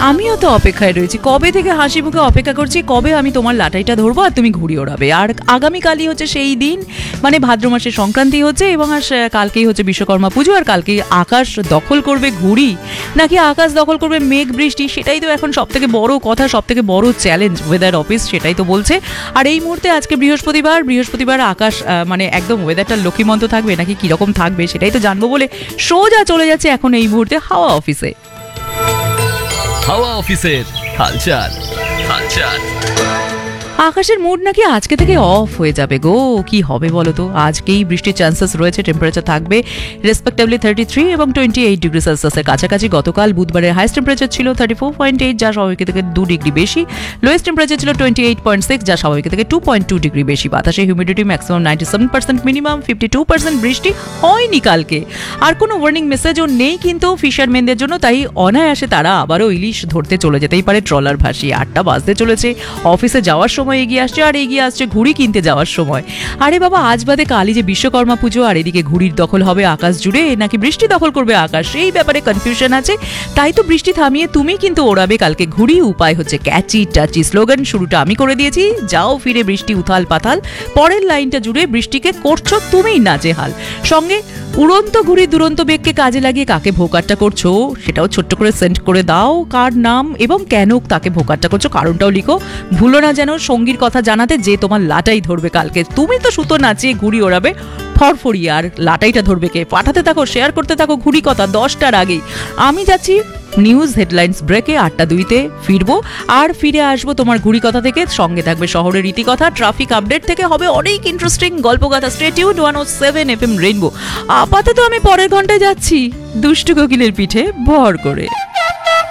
আমিও তো অপেক্ষায় রয়েছি, কবে থেকে হাসি মুখে অপেক্ষা করছি কবে আমি তোমার লাটাইটা ধরবো আর তুমি ঘুড়ি ওড়াবে। আর আগামীকালই হচ্ছে সেই দিন, মানে ভাদ্র মাসের সংক্রান্তি হচ্ছে এবং আর কালকেই হচ্ছে বিশ্বকর্মা পুজো। আর কালকেই আকাশ দখল করবে ঘুড়ি নাকি আকাশ দখল করবে মেঘ বৃষ্টি, সেটাই তো এখন সব থেকে বড় কথা, সব থেকে বড় চ্যালেঞ্জ ওয়েদার অফিস সেটাই তো বলছে। আর এই মুহূর্তে আজকে বৃহস্পতিবার আকাশ মানে একদম ওয়েদারটা লক্ষ্মীমন্ত থাকবে নাকি কিরকম থাকবে সেটাই তো জানবো বলে সোজা চলে যাচ্ছে এখন এই মুহূর্তে হাওয়া অফিসে। হাওয়া অফিসের হালচাল। আকাশের মুড নাকি আজকে থেকে অফ হয়ে যাবে গো, কি হবে বলো তো। আজকেই বৃষ্টির চান্সেস রয়েছে, টেম্পারেচার থাকবে রেসপেক্টিভলি 33 এবং 28 ডিগ্রি সেলসিয়াসের কাছাকাছি। গতকাল বুধবারের হাইস্ট টেম্পারেচার ছিল 34.8, যা স্বাভাবিক থেকে 2 ডিগ্রি বেশি। লোয়েস্ট টেম্পারেচার ছিল 28.6, যা স্বাভাবিক থেকে 2.2 ডিগ্রি বেশি। বাতাসে হিউমিডিটি ম্যাক্সিমাম 97%, মিনিমাম 52%। বৃষ্টি হয়নি কালকে, আর কোনো ওয়ার্নিং মেসেজও নেই কিন্তু ফিশারম্যানদের জন্য, তাই অনায়াসে তারা আবারও ইলিশ ধরতে চলে যেতেই পারে ট্রলার ভাসিয়ে। 8টা বাজতে চলেছে, অফিসে যাওয়ার সময় এগিয়ে আসছে, আর এগিয়ে আসছে ঘুড়ি কিনতে যাওয়ার সময়। আরে বাবা, আজ বাদে কালই যে বিশ্বকর্মা পুজো, আর এদিকে ঘুড়ির দখল হবে আকাশ জুড়ে নাকি বৃষ্টি দখল করবে আকাশ, এই ব্যাপারে কনফিউশন আছে। তাই তো বৃষ্টি থামিয়ে তুমি কিন্তু ওড়াবে কালকে ঘুড়ি। উপায় হচ্ছে ক্যাচি টাচি স্লোগান, শুরুটা আমি করে দিয়েছি, যাও ফিরে বৃষ্টি উথাল পাতাল। পরের লাইনটা জুড়ে বৃষ্টিকে করছো তুমিই নাজেহাল। সঙ্গে উড়ন্ত ঘুড়ি দুরন্ত বেগকে কাজে লাগিয়ে কাকে ভোকারটা করছো সেটাও ছোট্ট করে সেন্ড করে দাও, কার নাম এবং কেন তাকে ভোকারটা করছো কারণটাও লিখো। ভুলো না যেন সঙ্গীর কথা জানাতে যে তোমার লাটাই ধরবে কালকে। তুমি তো সুতো নাচিয়ে ঘুড়ি ওড়াবে ফরফরিয়ে, আর লাটাইটা ধরবে কে? পাঠাতে থাকো, শেয়ার করতে থাকো ঘুড়ি কথা 10টার আগেই। আমি যাচ্ছি নিউজ হেডলাইন্স ব্রেকে, 8টা 2-তে ফিরবো, আর ফিরে আসবো তোমার ঘুড়ি কথা থেকে। সঙ্গে থাকবে শহরের রীতিকথা, ট্রাফিক আপডেট থেকে হবে অনেক interesting গল্পগাথা। Stay tuned 107 FM rainbow. আপাতত আমি পরের ঘন্টায় যাচ্ছি দুষ্টু কোকিলের পিঠে ভর করে।